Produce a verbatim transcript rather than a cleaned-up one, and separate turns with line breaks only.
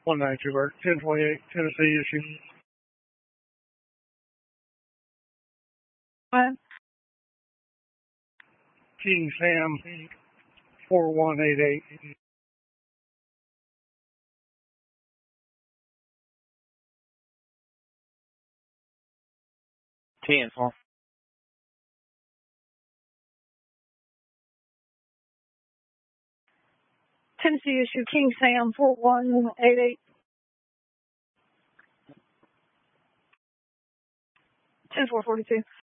one ninety-two, Bert. ten twenty-eight, Tennessee issue.
What?
King Sam, four one eight eight.
ten four.
Tennessee issue, King Sam, four one eight eight. ten four forty-two.